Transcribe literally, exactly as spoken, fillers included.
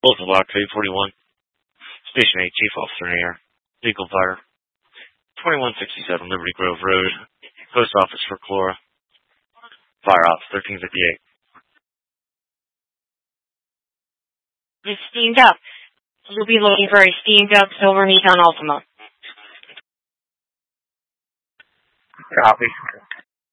Local Block three forty-one. Station eight, Chief Officer in the air. Legal fire. twenty-one sixty-seven Liberty Grove Road. Post Office for Clora. Fire Ops thirteen fifty-eight. It's steamed up. You'll be looking for a steamed up silver Nissan Altima. Copy.